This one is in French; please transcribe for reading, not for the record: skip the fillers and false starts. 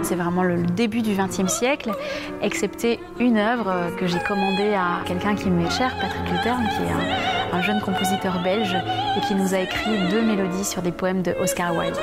c'est vraiment le début du XXe siècle, excepté une œuvre que j'ai commandée à quelqu'un qui m'est cher, Patrick Leterme, qui est un jeune compositeur belge et qui nous a écrit 2 mélodies sur des poèmes de Oscar Wilde.